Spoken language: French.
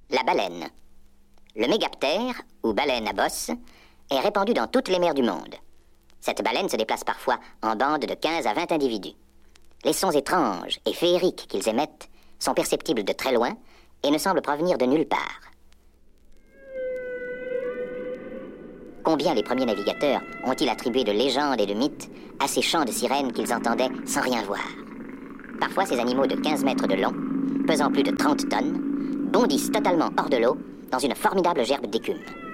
La baleine. Le mégaptère, ou baleine à bosse, est répandu dans toutes les mers du monde. Cette baleine se déplace parfois en bandes de 15 à 20 individus. Les sons étranges et féeriques qu'ils émettent sont perceptibles de très loin et ne semblent provenir de nulle part. Combien les premiers navigateurs ont-ils attribué de légendes et de mythes à ces chants de sirènes qu'ils entendaient sans rien voir? Parfois, ces animaux de 15 mètres de long, pesant plus de 30 tonnes, bondissent totalement hors de l'eau dans une formidable gerbe d'écume.